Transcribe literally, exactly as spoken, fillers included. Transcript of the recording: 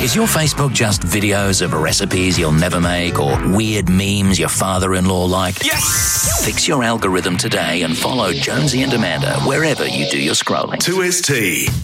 Is your Facebook just videos of recipes you'll never make or weird memes your father-in-law liked? Yes! Fix your algorithm today and follow Jonesy and Amanda wherever you do your scrolling. two S T.